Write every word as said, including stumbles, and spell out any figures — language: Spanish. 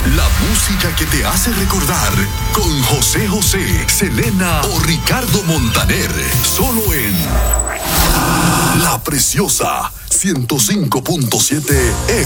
La música que te hace recordar con José José, Selena o Ricardo Montaner. Solo en La Preciosa ciento cinco punto siete